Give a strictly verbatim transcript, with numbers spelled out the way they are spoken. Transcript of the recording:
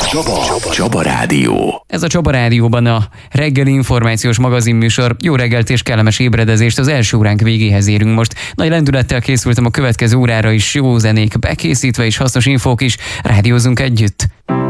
Csaba. Csaba Rádió. Ez a Csaba Rádióban a reggeli információs magazinműsor. Jó reggelt és kellemes ébredezést, az első óránk végéhez érünk most. Nagy lendülettel készültem a következő órára is, jó zenék bekészítve és hasznos infók is. Rádiózunk együtt.